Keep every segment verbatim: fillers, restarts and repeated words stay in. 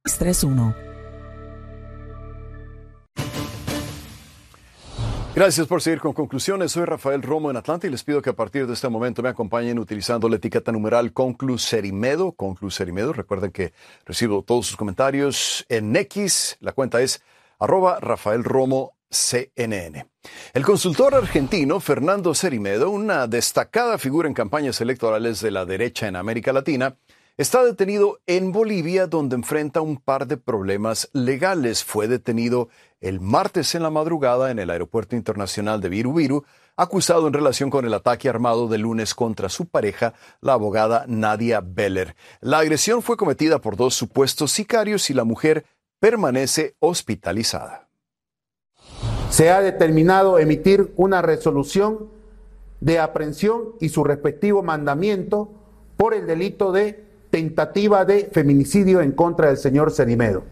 tres uno. Gracias por seguir con Conclusiones. Soy Rafael Romo en Atlanta y les pido que a partir de este momento me acompañen utilizando la etiqueta numeral Concluserimedo. Concluserimedo. Recuerden que recibo todos sus comentarios en X. La cuenta es arroba Rafael Romo C N N. El consultor argentino Fernando Cerimedo, una destacada figura en campañas electorales de la derecha en América Latina, está detenido en Bolivia, donde enfrenta un par de problemas legales. Fue detenido el martes en la madrugada en el aeropuerto internacional de Viru Viru, acusado en relación con el ataque armado de lunes contra su pareja, la abogada Nadia Beller. La agresión fue cometida por dos supuestos sicarios y la mujer permanece hospitalizada. Se ha determinado emitir una resolución de aprehensión y su respectivo mandamiento por el delito de tentativa de feminicidio en contra del señor Cerimedo.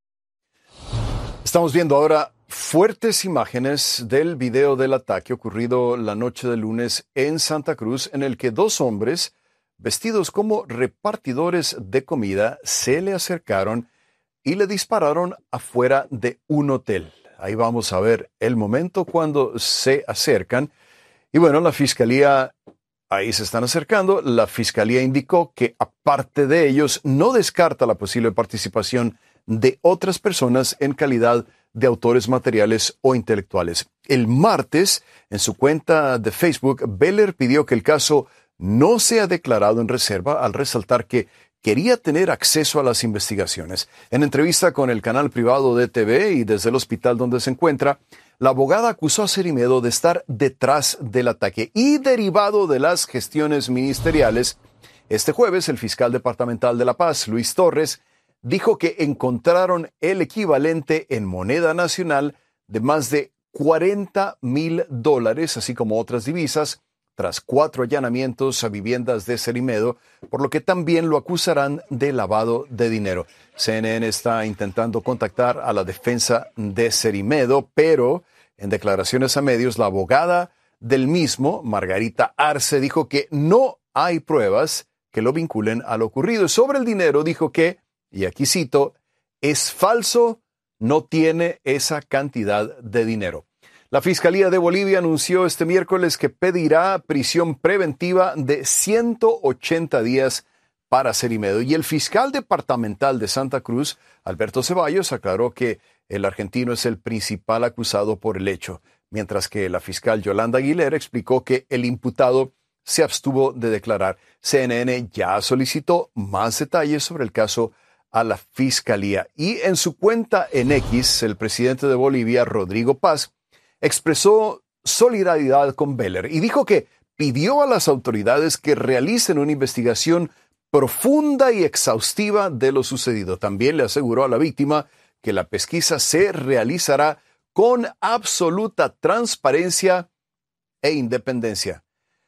Estamos viendo ahora fuertes imágenes del video del ataque ocurrido la noche del lunes en Santa Cruz, en el que dos hombres, vestidos como repartidores de comida, se le acercaron y le dispararon afuera de un hotel. Ahí vamos a ver el momento cuando se acercan. Y bueno, la fiscalía... Ahí se están acercando. La fiscalía indicó que, aparte de ellos, no descarta la posible participación de otras personas en calidad de autores materiales o intelectuales. El martes, en su cuenta de Facebook, Beller pidió que el caso no sea declarado en reserva, al resaltar que quería tener acceso a las investigaciones. En entrevista con el canal privado de T V y desde el hospital donde se encuentra, la abogada acusó a Cerimedo de estar detrás del ataque y derivado de las gestiones ministeriales. Este jueves, el fiscal departamental de La Paz, Luis Torres, dijo que encontraron el equivalente en moneda nacional de más de cuarenta mil dólares, así como otras divisas, tras cuatro allanamientos a viviendas de Cerimedo, por lo que también lo acusarán de lavado de dinero. C N N está intentando contactar a la defensa de Cerimedo, pero en declaraciones a medios, la abogada del mismo, Margarita Arce, dijo que no hay pruebas que lo vinculen a lo ocurrido. Sobre el dinero dijo que, y aquí cito, es falso, no tiene esa cantidad de dinero. La Fiscalía de Bolivia anunció este miércoles que pedirá prisión preventiva de ciento ochenta días para Cerimedo. Y el fiscal departamental de Santa Cruz, Alberto Ceballos, aclaró que el argentino es el principal acusado por el hecho, mientras que la fiscal Yolanda Aguilera explicó que el imputado se abstuvo de declarar. C N N ya solicitó más detalles sobre el caso a la Fiscalía. Y en su cuenta en X, el presidente de Bolivia, Rodrigo Paz, expresó solidaridad con Beller y dijo que pidió a las autoridades que realicen una investigación profunda y exhaustiva de lo sucedido. También le aseguró a la víctima que la pesquisa se realizará con absoluta transparencia e independencia.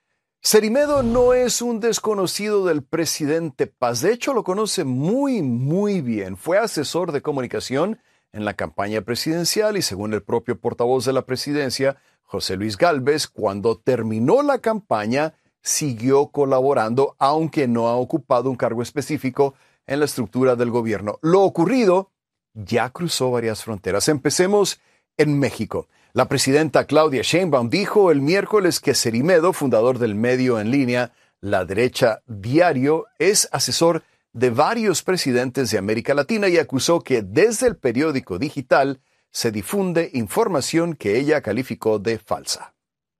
Cerimedo no es un desconocido del presidente Paz. De hecho, lo conoce muy, muy bien. Fue asesor de comunicación en la campaña presidencial y, según el propio portavoz de la presidencia, José Luis Gálvez, cuando terminó la campaña, siguió colaborando, aunque no ha ocupado un cargo específico en la estructura del gobierno. Lo ocurrido ya cruzó varias fronteras. Empecemos en México. La presidenta Claudia Sheinbaum dijo el miércoles que Cerimedo, fundador del medio en línea La Derecha Diario, es asesor de varios presidentes de América Latina y acusó que desde el periódico digital se difunde información que ella calificó de falsa.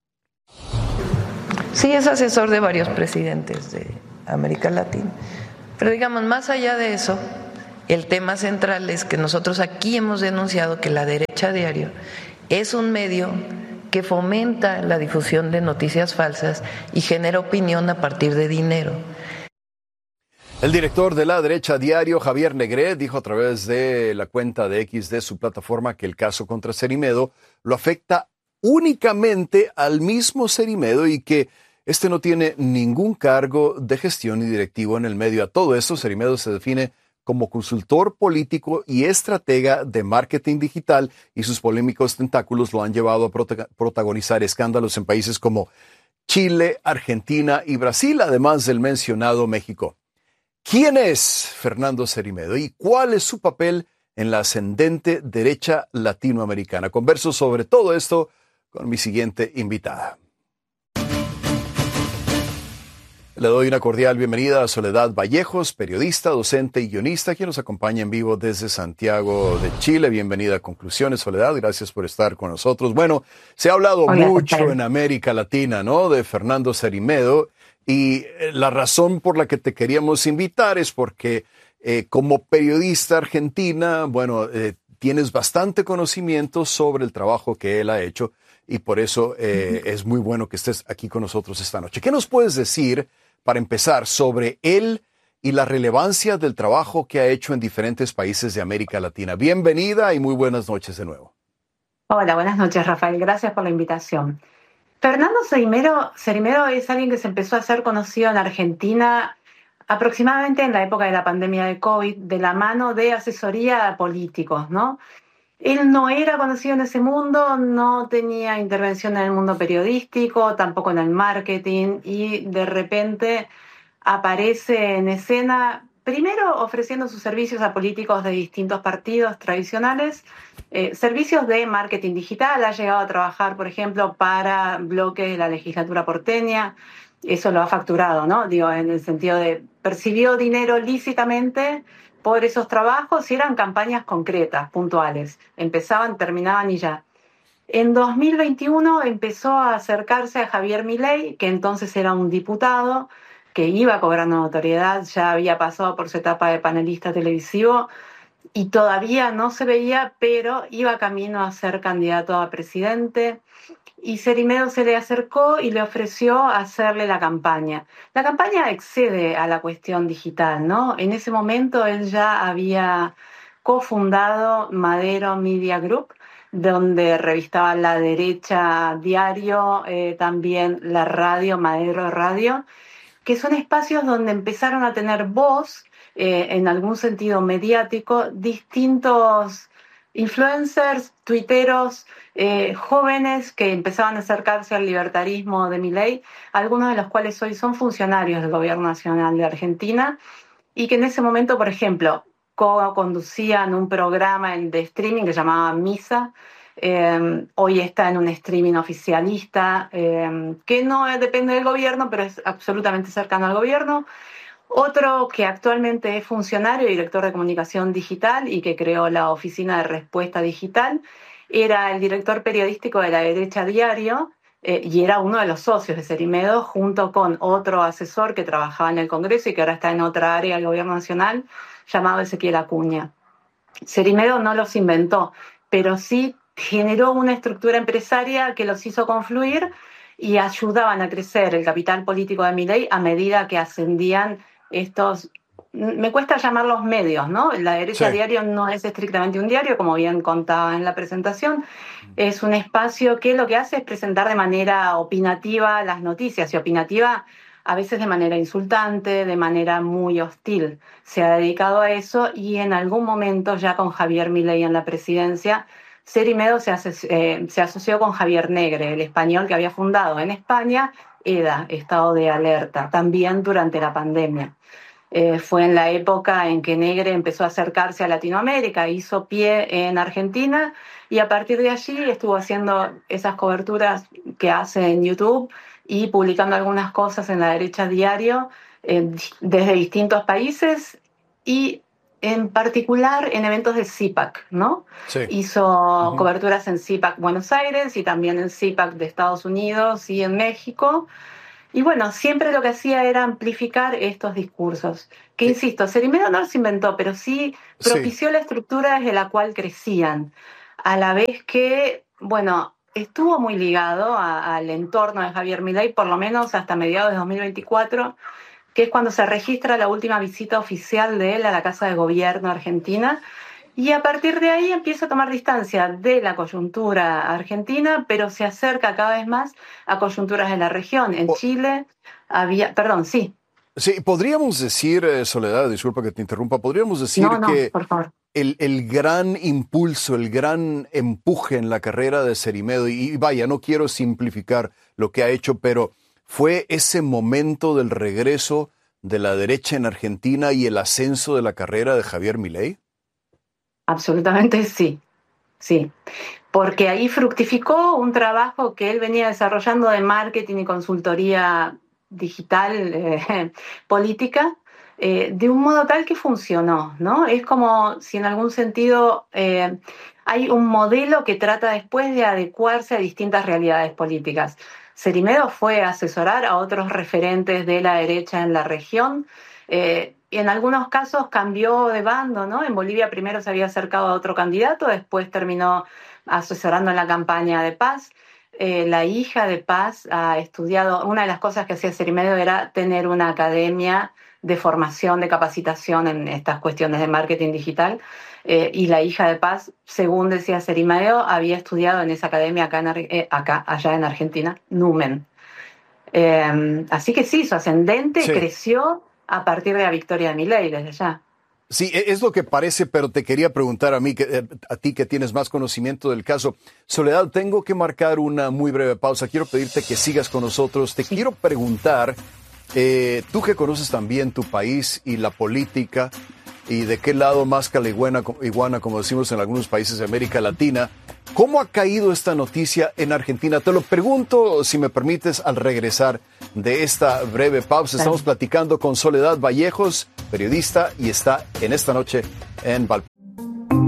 Sí, es asesor de varios presidentes de América Latina. Pero digamos, más allá de eso, el tema central es que nosotros aquí hemos denunciado que La Derecha Diario es un medio que fomenta la difusión de noticias falsas y genera opinión a partir de dinero. El director de La Derecha Diario, Javier Negret, dijo a través de la cuenta de X de su plataforma que el caso contra Cerimedo lo afecta únicamente al mismo Cerimedo y que este no tiene ningún cargo de gestión y directivo en el medio. A todo esto, Cerimedo se define como consultor político y estratega de marketing digital y sus polémicos tentáculos lo han llevado a prota- protagonizar escándalos en países como Chile, Argentina y Brasil, además del mencionado México. ¿Quién es Fernando Cerimedo y cuál es su papel en la ascendente derecha latinoamericana? Converso sobre todo esto con mi siguiente invitada. Le doy una cordial bienvenida a Soledad Vallejos, periodista, docente y guionista, quien nos acompaña en vivo desde Santiago de Chile. Bienvenida a Conclusiones, Soledad. Gracias por estar con nosotros. Bueno, se ha hablado Hola, mucho ¿qué tal? En América Latina, ¿no?, de Fernando Cerimedo. Y la razón por la que te queríamos invitar es porque eh, como periodista argentina, bueno, eh, tienes bastante conocimiento sobre el trabajo que él ha hecho y por eso eh, uh-huh. es muy bueno que estés aquí con nosotros esta noche. ¿Qué nos puedes decir, para empezar, sobre él y la relevancia del trabajo que ha hecho en diferentes países de América Latina? Bienvenida y muy buenas noches de nuevo. Hola, buenas noches, Rafael. Gracias por la invitación. Fernando Cerimedo, Cerimedo es alguien que se empezó a ser conocido en Argentina aproximadamente en la época de la pandemia de COVID, de la mano de asesoría a políticos, ¿no? Él no era conocido en ese mundo, no tenía intervención en el mundo periodístico, tampoco en el marketing, y de repente aparece en escena, primero ofreciendo sus servicios a políticos de distintos partidos tradicionales, eh, servicios de marketing digital. Ha llegado a trabajar, por ejemplo, para bloque de la legislatura porteña. Eso lo ha facturado, ¿no? Digo, en el sentido de percibió dinero lícitamente por esos trabajos y eran campañas concretas, puntuales. Empezaban, terminaban y ya. En dos mil veintiuno empezó a acercarse a Javier Milei, que entonces era un diputado que iba cobrando notoriedad, ya había pasado por su etapa de panelista televisivo y todavía no se veía, pero iba camino a ser candidato a presidente. Y Cerimedo se le acercó y le ofreció hacerle la campaña. La campaña excede a la cuestión digital, ¿no? En ese momento él ya había cofundado Madero Media Group, donde revistaba La Derecha Diario, eh, también la radio, Madero Radio, que son espacios donde empezaron a tener voz, eh, en algún sentido mediático, distintos influencers, tuiteros, eh, jóvenes que empezaban a acercarse al libertarismo de Milei, algunos de los cuales hoy son funcionarios del Gobierno Nacional de Argentina y que en ese momento, por ejemplo, co-conducían un programa de streaming que se llamaba Misa. Eh, hoy está en un streaming oficialista eh, que no depende del gobierno, pero es absolutamente cercano al gobierno. Otro que actualmente es funcionario y director de comunicación digital y que creó la Oficina de Respuesta Digital, era el director periodístico de La Derecha Diario eh, y era uno de los socios de Cerimedo, junto con otro asesor que trabajaba en el Congreso y que ahora está en otra área del Gobierno Nacional, llamado Ezequiel Acuña. Cerimedo no los inventó, pero sí generó una estructura empresaria que los hizo confluir y ayudaban a crecer el capital político de Milei a medida que ascendían estos, me cuesta llamarlos medios, ¿no? La Derecha sí. Diario no es estrictamente un diario, como bien contaba en la presentación, es un espacio que lo que hace es presentar de manera opinativa las noticias, y opinativa a veces de manera insultante, de manera muy hostil. Se ha dedicado a eso y en algún momento, ya con Javier Milei en la presidencia, Cerimedo se, aso- eh, se asoció con Javier Negre, el español que había fundado en España E D A, Estado de Alerta, también durante la pandemia. Eh, fue en la época en que Negre empezó a acercarse a Latinoamérica, hizo pie en Argentina y a partir de allí estuvo haciendo esas coberturas que hace en YouTube y publicando algunas cosas en La Derecha Diario eh, desde distintos países y en particular en eventos de C I P A C, ¿no? Sí. Hizo uh-huh. coberturas en C I P A C Buenos Aires y también en C I P A C de Estados Unidos y en México. Y bueno, siempre lo que hacía era amplificar estos discursos. Que, sí. insisto, Cerimedo no los inventó, pero sí propició sí. la estructura desde la cual crecían. A la vez que, bueno, estuvo muy ligado a, al entorno de Javier Milei, por lo menos hasta mediados de dos mil veinticuatro, que es cuando se registra la última visita oficial de él a la Casa de Gobierno argentina. Y a partir de ahí empieza a tomar distancia de la coyuntura argentina, pero se acerca cada vez más a coyunturas de la región. En Chile había... Perdón, sí. Sí, podríamos decir, eh, Soledad, disculpa que te interrumpa, podríamos decir no, no, que por favor. El, el gran impulso, el gran empuje en la carrera de Cerimedo, y, y vaya, no quiero simplificar lo que ha hecho, pero fue ese momento del regreso de la derecha en Argentina y el ascenso de la carrera de Javier Milei? Absolutamente sí, sí. Porque ahí fructificó un trabajo que él venía desarrollando de marketing y consultoría digital eh, política, eh, de un modo tal que funcionó, ¿no? Es como si en algún sentido eh, hay un modelo que trata después de adecuarse a distintas realidades políticas. Cerimedo fue a asesorar a otros referentes de la derecha en la región, eh, y en algunos casos cambió de bando, ¿no? En Bolivia primero se había acercado a otro candidato, después terminó asesorando en la campaña de Paz. Eh, la hija de Paz ha estudiado, una de las cosas que hacía Cerimedo era tener una academia de formación, de capacitación en estas cuestiones de marketing digital, eh, y la hija de Paz, según decía Cerimedo, había estudiado en esa academia acá, en, eh, acá allá en Argentina, Numen. Eh, así que sí, su ascendente sí. creció a partir de la victoria de Milei desde allá. Sí, es lo que parece, pero te quería preguntar a mí, que, a ti que tienes más conocimiento del caso. Soledad, tengo que marcar una muy breve pausa. Quiero pedirte que sigas con nosotros. Te sí. quiero preguntar, eh, tú que conoces también tu país y la política, y de qué lado más caliguana, iguana, como decimos en algunos países de América Latina, ¿cómo ha caído esta noticia en Argentina? Te lo pregunto, si me permites, al regresar de esta breve pausa. Estamos platicando con Soledad Vallejos, periodista, y está en esta noche en Valparaíso.